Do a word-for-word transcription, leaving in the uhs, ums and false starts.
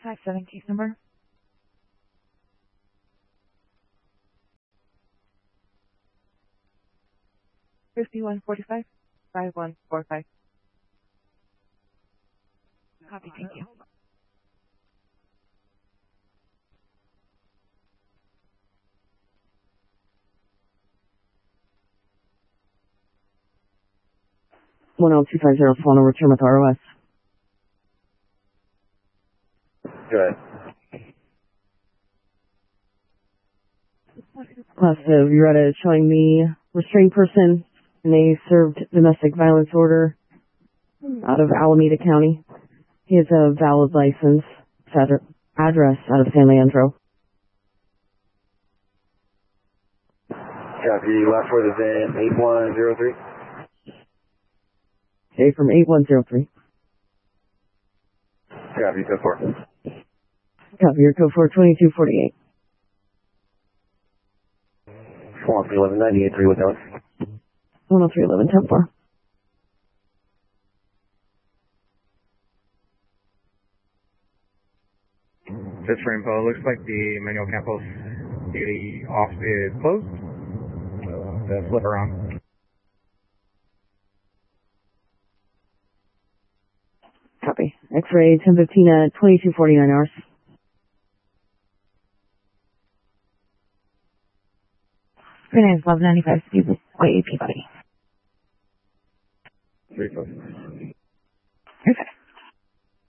five seven case number. fifty-one forty-five, five one four five. Copy, thank you. one oh two five zero, Solano, return with R O S. Go ahead. Class of Ureta is showing me restrained person in a served domestic violence order out of Alameda County. He has a valid license, ad- address out of San Leandro. Copy. Last word is in eight one zero three. Okay, from eight one zero three. Copy. Code four. Copy, your code for twenty-two forty-eight. one oh three eleven ninety-eight three with Alex. one oh three eleven ten four. Just for info, it looks like the Manuel Campos daily off is closed. Uh, the flip around. Copy. X-ray ten fifteen at twenty-two forty-nine hours. Screen is eleven ninety-five, Steve, Y A P body. Three, four. Perfect.